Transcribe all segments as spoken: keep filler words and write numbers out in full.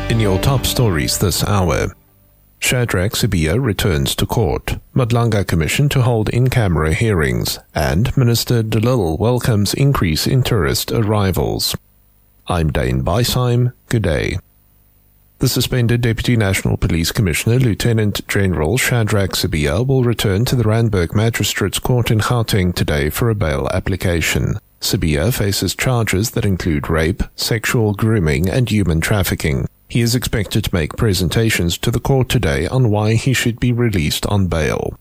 In your top stories this hour, Shadrack Sibiya returns to court, Madlanga Commission to hold in-camera hearings, and Minister De Lille welcomes increase in tourist arrivals. I'm Dane Beisheim. Good day. The suspended Deputy National Police Commissioner, Lieutenant General Shadrack Sibiya, will return to the Randburg Magistrates Court in Gauteng today for a bail application. Sibiya faces charges that include rape, sexual grooming, and human trafficking. He is expected to make presentations to the court today on why he should be released on bail.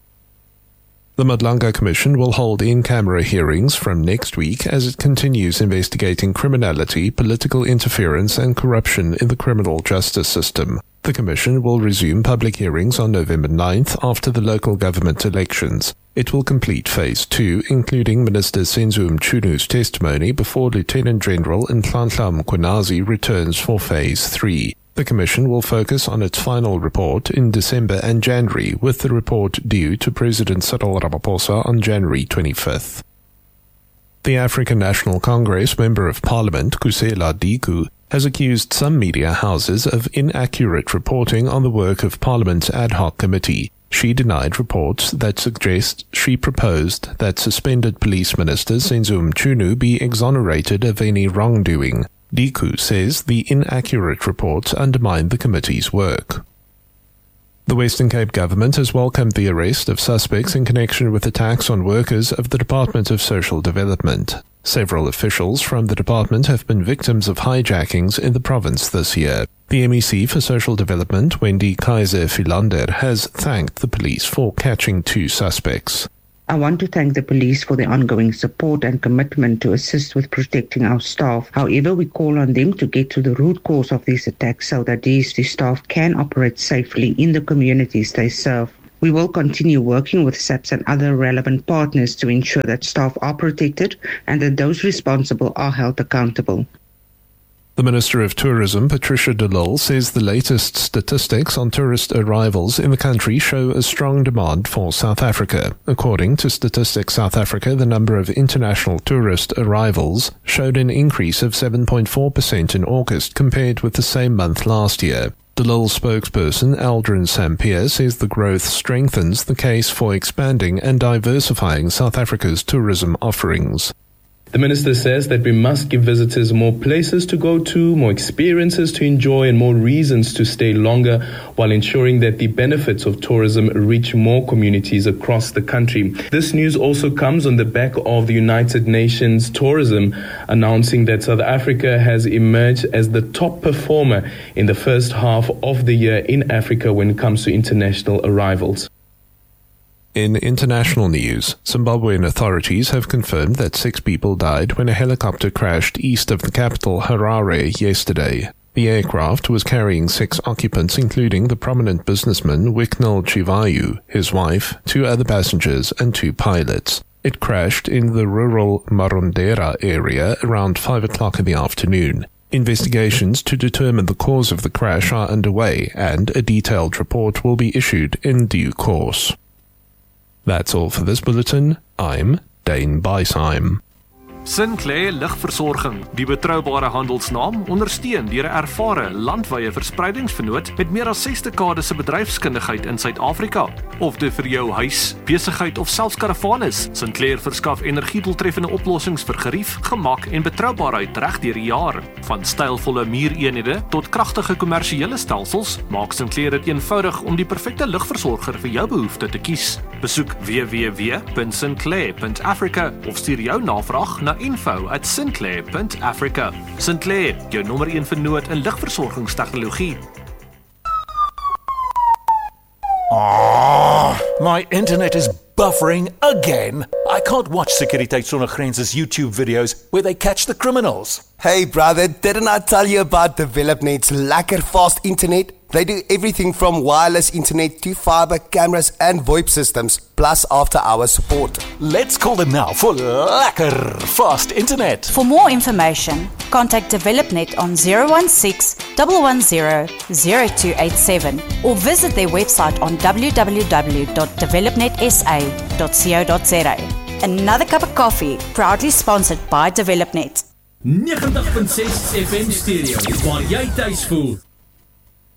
The Madlanga Commission will hold in-camera hearings from next week as it continues investigating criminality, political interference, and corruption in the criminal justice system. The Commission will resume public hearings on November ninth after the local government elections. It will complete Phase two, including Minister Senzo Mchunu's testimony before Lieutenant General Nhlanhla Mkhwanazi returns for Phase three. The Commission will focus on its final report in December and January, with the report due to President Cyril Ramaphosa on January twenty-fifth. The African National Congress Member of Parliament, Khusela Diku, has accused some media houses of inaccurate reporting on the work of Parliament's ad hoc committee. She denied reports that suggest she proposed that suspended Police Minister Senzo Mchunu be exonerated of any wrongdoing. Diku says the inaccurate reports undermine the committee's work. The Western Cape government has welcomed the arrest of suspects in connection with attacks on workers of the Department of Social Development. Several officials from the department have been victims of hijackings in the province this year. The M E C for Social Development, Wendy Kaiser Philander, has thanked the police for catching two suspects. I want to thank the police for their ongoing support and commitment to assist with protecting our staff. However, we call on them to get to the root cause of these attacks so that these staff can operate safely in the communities they serve. We will continue working with S A P S and other relevant partners to ensure that staff are protected and that those responsible are held accountable. The Minister of Tourism, Patricia De Lille, says the latest statistics on tourist arrivals in the country show a strong demand for South Africa. According to Statistics South Africa, the number of international tourist arrivals showed an increase of seven point four percent in August compared with the same month last year. De Lille's spokesperson, Aldrin Sampear, says the growth strengthens the case for expanding and diversifying South Africa's tourism offerings. The Minister says that we must give visitors more places to go to, more experiences to enjoy, and more reasons to stay longer, while ensuring that the benefits of tourism reach more communities across the country. This news also comes on the back of the United Nations Tourism announcing that South Africa has emerged as the top performer in the first half of the year in Africa when it comes to international arrivals. In international news, Zimbabwean authorities have confirmed that six people died when a helicopter crashed east of the capital Harare yesterday. The aircraft was carrying six occupants, including the prominent businessman Wicknell Chivayu, his wife, two other passengers, and two pilots. It crashed in the rural Marondera area around five o'clock in the afternoon. Investigations to determine the cause of the crash are underway, and a detailed report will be issued in due course. That's all for this bulletin. I'm Dane Beisheim. Sinclair Ligversorging, die betroubare handelsnaam, ondersteun deur 'n ervare landwyse verspreidingsvernoot met meer as ses dekades se bedryfskundigheid in Suid-Afrika. Of dit vir jou huis, besigheid of selfs karavaan is, Sinclair verskaf energiedoeltreffende oplossings vir gerief, gemak en betroubaarheid reg deur die jaar. Van stylvolle muureenhede tot kragtige kommersiële stelsels, maak Sinclair dit eenvoudig om die perfekte ligversorger vir jou behoefte te kies. Besoek w w w punt sinclair punt africa of stuur jou navraag na info at sinclair punt africa. Sinclair, jou nommer een vernoot in ligversorgingstegnologie. Oh, my internet is buffering again. I can't watch Sekuriteit Sonder Grense's YouTube videos where they catch the criminals. Hey brother, didn't I tell you about DevelopNet's lekker fast internet? They do everything from wireless internet to fiber, cameras and VoIP systems, plus after-hours support. Let's call them now for lekker fast internet. For more information, contact DevelopNet on zero one six, one one zero, zero two eight seven or visit their website on w w w dot developnet s a dot co dot z a. Another cup of coffee, proudly sponsored by DevelopNet. ninety point six F M Stereo, waar jy tuis voel.